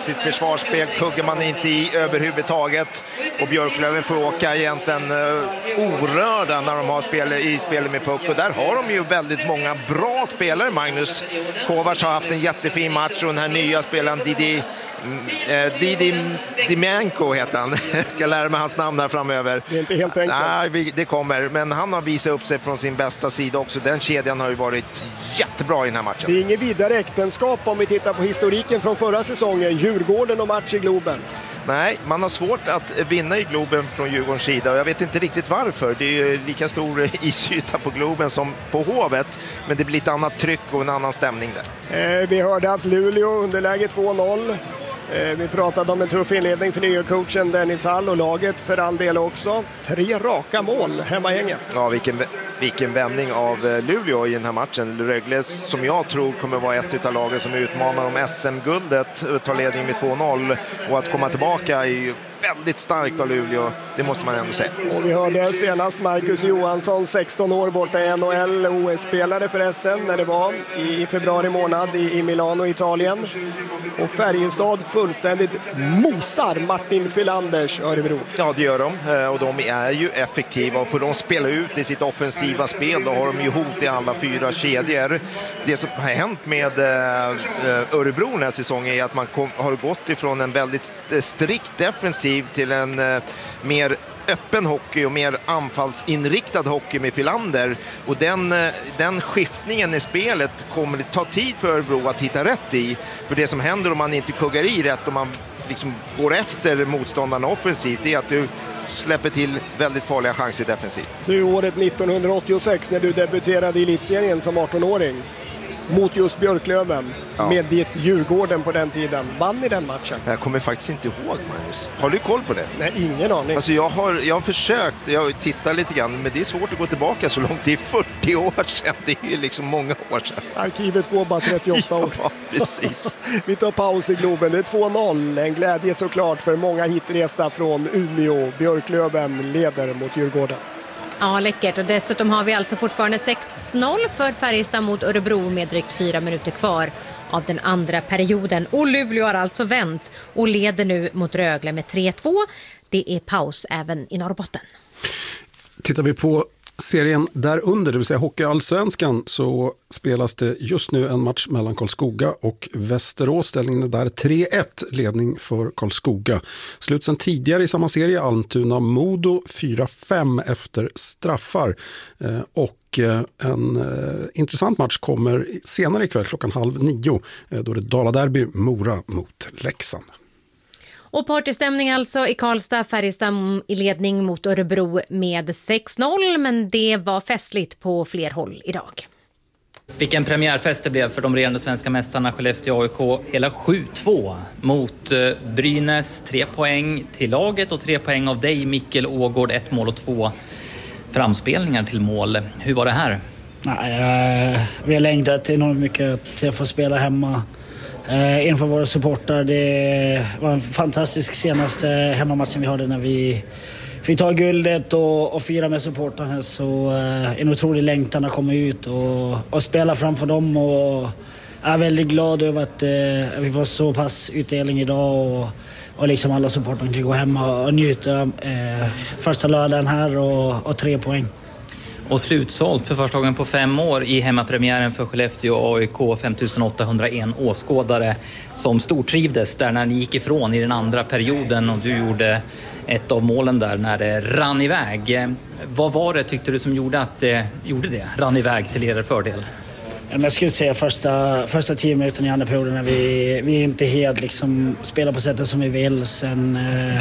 sitt försvarsspel kuggar man inte i överhuvudtaget. Och Björklöven får åka egentligen orörda när de har spel med puck. Och där har de ju väldigt många bra spelare, Magnus. Kovacs har haft en jättefin match och den här nya spelaren Didi Dimenko heter han. Jag ska lära mig hans namn här framöver. Det är inte helt enkelt. Nej, det kommer. Men han har visat upp sig från sin bästa sida också. Den kedjan har ju varit jättebra i den här matchen. Det är ingen vidare äktenskap om vi tittar på historiken från förra säsongen. Djurgården och match i Globen. Nej, man har svårt att vinna i Globen från Djurgårdens sida och jag vet inte riktigt varför. Det är ju lika stor isyta på Globen som på Hovet, men det blir ett annat tryck och en annan stämning där. Vi hörde att Luleå underläge 2-0. Vi pratade om en tuff inledning för nya coachen Dennis Hall och laget för all del också. 3 raka mål hemma gänget. Ja, vilken vändning av Luleå i den här matchen. Rögle, som jag tror kommer vara ett av lagen som utmanar om SM-guldet, tar ledning med 2-0 och att komma tillbaka är ju väldigt starkt av Luleå, det måste man ändå säga. Och vi hörde senast Marcus Johansson, 16 år borta i NHL, OS-spelare förresten, när det var i februari månad i Milano, Italien. Och Färjestad fullständigt mosar Martin Filanders Örebro. Ja, det gör de. Och de är ju effektiva och får de spela ut i sitt offensiva spel, då har de ju hot i alla 4 kedjor. Det som har hänt med Örebro den här säsongen är att man har gått ifrån en väldigt strikt defensiv till en mer öppen hockey och mer anfallsinriktad hockey med Filander. Och den skiftningen i spelet kommer det ta tid för Örebro att hitta rätt i. För det som händer om man inte kuggar i rätt, om man liksom går efter motståndarna offensivt, det är att du släpper till väldigt farliga chanser defensivt. Det är året 1986 när du debuterade i elitserien som 18-åring. Mot just Björklöven, med ditt Djurgården på den tiden. Vann ni den matchen? Jag kommer faktiskt inte ihåg, Magnus. Har du koll på det? Nej, ingen aning. Alltså jag har försökt, jag tittar lite grann, men det är svårt att gå tillbaka så långt. Det är 40 år sedan, det är ju liksom många år sedan. Arkivet går bara 38 år. Ja, precis. Vi tar paus i Globen, det är 2-0. En glädje såklart för många hitresta från Umeå. Björklöven leder mot Djurgården. Ja, läckert. Och dessutom har vi alltså fortfarande 6-0 för Färjestad mot Örebro med drygt 4 minuter kvar av den andra perioden. Och Luleå har alltså vänt och leder nu mot Rögle med 3-2. Det är paus även i Norrbotten. Tittar vi på serien där under, det vill säga Hockeyallsvenskan, så spelas det just nu en match mellan Karlskoga och Västerås. Ställningen är där 3-1, ledning för Karlskoga. Slut sen tidigare i samma serie, Almtuna-Modo 4-5 efter straffar. Och en intressant match kommer senare ikväll 8:30. Då är det Dala-derby, Mora mot Leksand. Och partystämning alltså i Karlstad, Färjestad i ledning mot Örebro med 6-0, men det var festligt på fler håll idag. Vilken premiärfest det blev för de regerande svenska mästarna Skellefteå AIK. Hela 7-2 mot Brynäs, 3 poäng till laget och 3 poäng av dig, Mikkel Ågård, 1 mål och 2 framspelningar till mål. Hur var det här? Vi har längtat enormt mycket till att få spela hemma inför våra supportrar. Det var en fantastisk senaste hemmamatchen vi hade när vi fick ta guldet och fira med supportrarna. Så en otrolig längtan att komma ut och spela framför dem. Och jag är väldigt glad över att vi får så pass utdelning idag och liksom alla supportrarna kan gå hemma och njuta första lördagen här och 3 poäng. Och slutsålt för första gången på 5 år i hemmapremiären för Skellefteå AIK, 5801 åskådare som stortrivdes där när ni gick ifrån i den andra perioden och du gjorde ett av målen där när det rann iväg. Vad var det tyckte du som gjorde att det rann iväg till er fördel? Jag skulle säga första 10 minuterna i andra perioden när vi inte helt liksom spelar på sättet som vi vill. Sen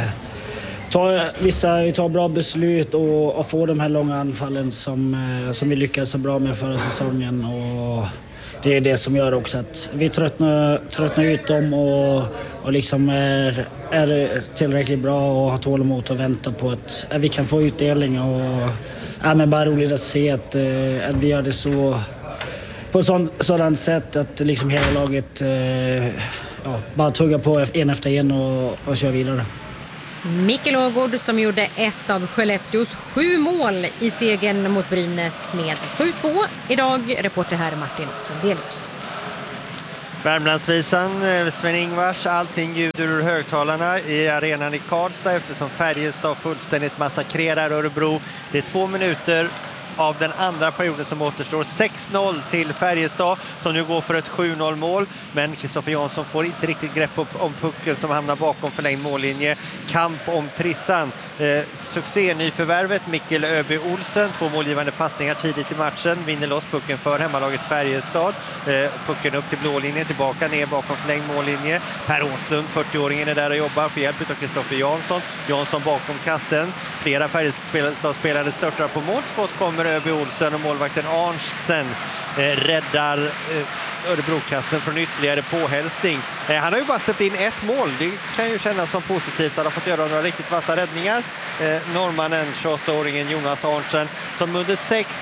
vi tar bra beslut och får de här långa anfallen som vi lyckades så bra med förra säsongen. Och det är det som gör också att vi tröttnar ut dem och liksom är tillräckligt bra och har tålamod att vänta på att vi kan få utdelning. Och men bara roligt att se att vi gör det så på ett sådant sätt att liksom hela laget bara tuggar på en efter en och kör vidare. Mikkel Ågård som gjorde ett av Skellefteås 7 mål i segern mot Brynäs med 7-2. Idag reporter här Martin Sundelius. Värmlandsvisan, Sven-Ingvars, allting ljuder ur högtalarna i arenan i Karlstad eftersom Färjestad fullständigt massakrerar Örebro. Det är 2 minuter av den andra perioden som återstår. 6-0 till Färjestad som nu går för ett 7-0 mål. Men Kristoffer Jansson får inte riktigt grepp om pucken som hamnar bakom förlängd mållinje. Kamp om trissan. Succé-nyförvärvet Mikkel Öby Olsen. 2 målgivande passningar tidigt i matchen. Vinner loss pucken för hemmalaget Färjestad. Pucken upp till blålinjen, tillbaka ner bakom förlängd mållinje. Per Åslund, 40-åringen, är där och jobbar för hjälp av Kristoffer Jansson. Jansson bakom kassen. Flera Färjestad-spelare störtar på målskott. Kommer Öby Olsen och målvakten Arntzen räddar Örebrokassen från ytterligare påhälsning. Han har ju bara släppt in 1 mål. Det kan ju kännas som positivt. Han har fått göra några riktigt vassa räddningar. Norrmannen, 28-åringen Jonas Arntzen, som under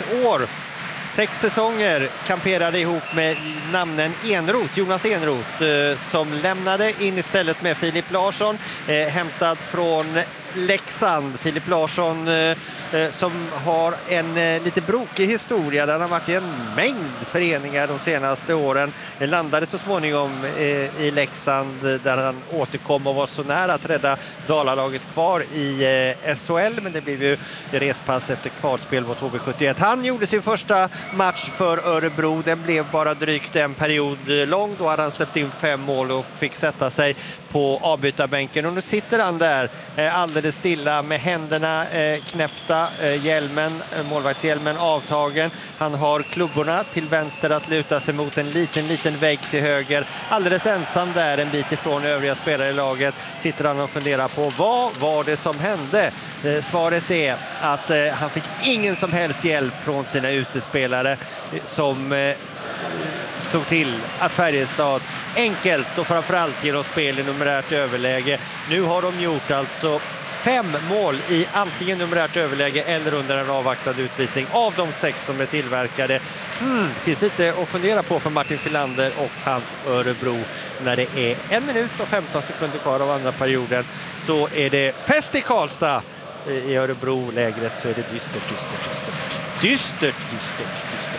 6 säsonger kamperade ihop med namnen Jonas Enroth, som lämnade in istället med Filip Larsson, hämtad från Leksand. Filip Larsson som har en lite brokig historia där han har varit i en mängd föreningar de senaste åren. Landade så småningom i Leksand där han återkom och var så nära att rädda Dalalaget kvar i SHL, men det blev ju respass efter kvalspel mot HV71. Han gjorde sin första match för Örebro. Den blev bara drygt en period lång. Då hade han släppt in 5 mål och fick sätta sig på avbytarbänken. Och nu sitter han där alldeles stilla med händerna knäppta, målvaktshjälmen avtagen. Han har klubborna till vänster att luta sig mot, en liten vägg till höger. Alldeles ensam där en bit ifrån övriga spelare i laget sitter han och funderar på vad var det som hände. Svaret är att han fick ingen som helst hjälp från sina utespelare som såg till att Färjestad enkelt och framförallt genom spel i numerärt överläge. Nu har de gjort alltså 5 mål i antingen numerärt överläge eller under en avvaktad utvisning av de 6 som är tillverkade. Finns lite att fundera på för Martin Filander och hans Örebro. När det är 1 minut och 15 sekunder kvar av andra perioden så är det fest i Karlstad. I Örebro-lägret så är det dystert.